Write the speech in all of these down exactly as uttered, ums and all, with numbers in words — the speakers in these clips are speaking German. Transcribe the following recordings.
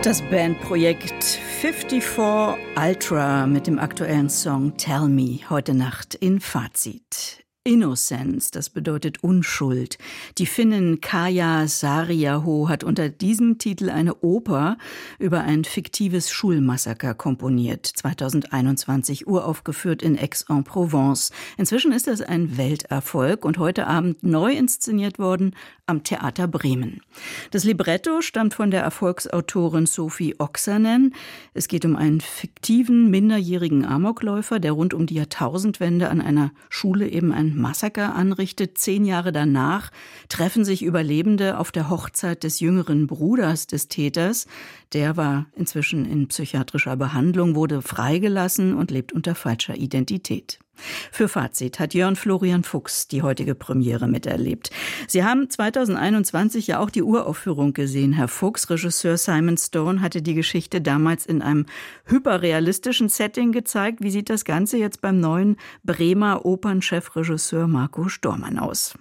Das Bandprojekt vierundfünfzig Ultra mit dem aktuellen Song Tell Me heute Nacht in Fazit. Innocence, das bedeutet Unschuld. Die Finnin Kaija Saariaho hat unter diesem Titel eine Oper über ein fiktives Schulmassaker komponiert, zweitausendeinundzwanzig uraufgeführt in Aix-en-Provence. Inzwischen ist das ein Welterfolg und heute Abend neu inszeniert worden am Theater Bremen. Das Libretto stammt von der Erfolgsautorin Sophie Oksanen. Es geht um einen fiktiven, minderjährigen Amokläufer, der rund um die Jahrtausendwende an einer Schule eben ein Massaker anrichtet. Zehn Jahre danach treffen sich Überlebende auf der Hochzeit des jüngeren Bruders des Täters. Der war inzwischen in psychiatrischer Behandlung, wurde freigelassen und lebt unter falscher Identität. Für Fazit hat Jörn Florian Fuchs die heutige Premiere miterlebt. Sie haben zweitausendeinundzwanzig ja auch die Uraufführung gesehen, Herr Fuchs. Regisseur Simon Stone hatte die Geschichte damals in einem hyperrealistischen Setting gezeigt. Wie sieht das Ganze jetzt beim neuen Bremer Opernchefregisseur Marco Stormann aus?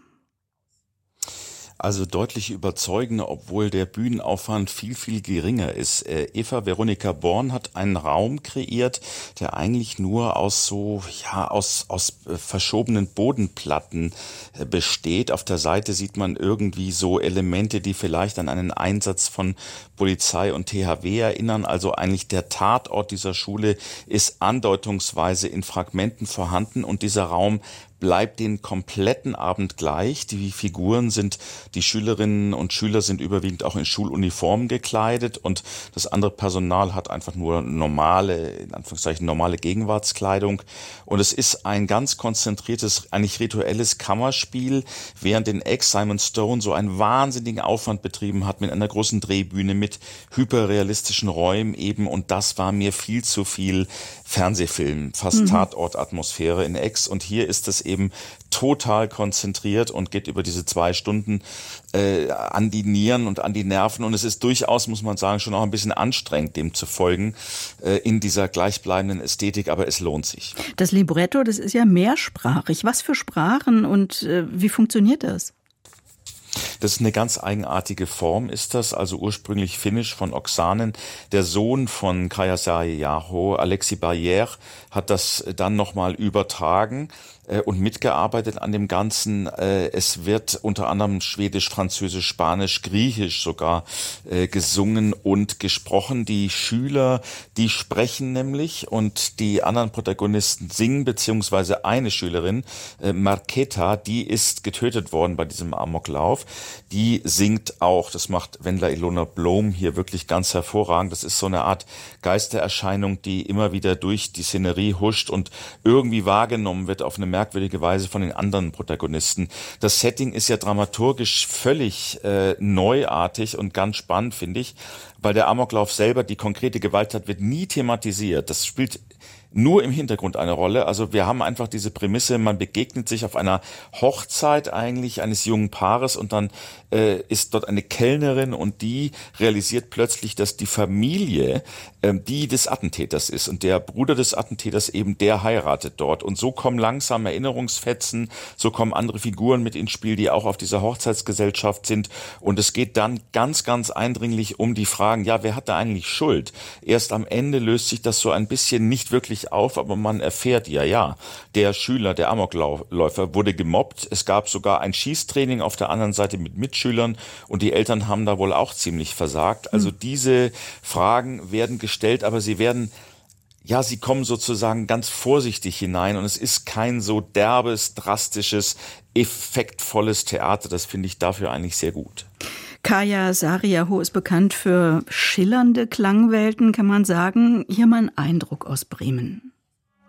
Also deutlich überzeugender, obwohl der Bühnenaufwand viel, viel geringer ist. Äh, Eva Veronika Born hat einen Raum kreiert, der eigentlich nur aus so, ja, aus, aus äh, verschobenen Bodenplatten äh, besteht. Auf der Seite sieht man irgendwie so Elemente, die vielleicht an einen Einsatz von Polizei und T H W erinnern. Also eigentlich der Tatort dieser Schule ist andeutungsweise in Fragmenten vorhanden und dieser Raum bleibt den kompletten Abend gleich. Die Figuren sind, die Schülerinnen und Schüler sind überwiegend auch in Schuluniformen gekleidet und das andere Personal hat einfach nur normale, in Anführungszeichen normale Gegenwartskleidung. Und es ist ein ganz konzentriertes, eigentlich rituelles Kammerspiel, während in Aix Simon Stone so einen wahnsinnigen Aufwand betrieben hat mit einer großen Drehbühne, mit hyperrealistischen Räumen eben. Und das war mir viel zu viel Fernsehfilm, fast mhm. Tatortatmosphäre in Aix. Und hier ist es eben total konzentriert und geht über diese zwei Stunden äh, an die Nieren und an die Nerven. Und es ist durchaus, muss man sagen, schon auch ein bisschen anstrengend, dem zu folgen äh, in dieser gleichbleibenden Ästhetik. Aber es lohnt sich. Das Libretto, das ist ja mehrsprachig. Was für Sprachen und äh, wie funktioniert das? Das ist eine ganz eigenartige Form, ist das, also ursprünglich finnisch von Oksanen. Der Sohn von Kaija Saariaho, Alexis Barrière, hat das dann nochmal übertragen äh, und mitgearbeitet an dem Ganzen. Äh, es wird unter anderem Schwedisch, Französisch, Spanisch, Griechisch sogar äh, gesungen und gesprochen. Die Schüler, die sprechen nämlich und die anderen Protagonisten singen, beziehungsweise eine Schülerin, äh, Marketa, die ist getötet worden bei diesem Amoklauf. Die singt auch, das macht Wendla Ilona Blom hier wirklich ganz hervorragend. Das ist so eine Art Geistererscheinung, die immer wieder durch die Szenerie huscht und irgendwie wahrgenommen wird auf eine merkwürdige Weise von den anderen Protagonisten. Das Setting ist ja dramaturgisch völlig äh, neuartig und ganz spannend, finde ich, weil der Amoklauf selber, die konkrete Gewalttat, wird nie thematisiert. Das spielt nur im Hintergrund eine Rolle. Also wir haben einfach diese Prämisse, man begegnet sich auf einer Hochzeit eigentlich eines jungen Paares und dann äh, ist dort eine Kellnerin und die realisiert plötzlich, dass die Familie äh, die des Attentäters ist und der Bruder des Attentäters eben, der heiratet dort. Und so kommen langsam Erinnerungsfetzen, so kommen andere Figuren mit ins Spiel, die auch auf dieser Hochzeitsgesellschaft sind. Und es geht dann ganz, ganz eindringlich um die Fragen, ja, wer hat da eigentlich Schuld? Erst am Ende löst sich das so ein bisschen nicht wirklich auf, aber man erfährt ja, ja, der Schüler, der Amokläufer wurde gemobbt. Es gab sogar ein Schießtraining auf der anderen Seite mit Mitschülern und die Eltern haben da wohl auch ziemlich versagt. Also diese Fragen werden gestellt, aber sie werden, ja, sie kommen sozusagen ganz vorsichtig hinein und es ist kein so derbes, drastisches, effektvolles Theater. Das finde ich dafür eigentlich sehr gut. Kaija Saariaho ist bekannt für schillernde Klangwelten, kann man sagen. Hier mal ein Eindruck aus Bremen.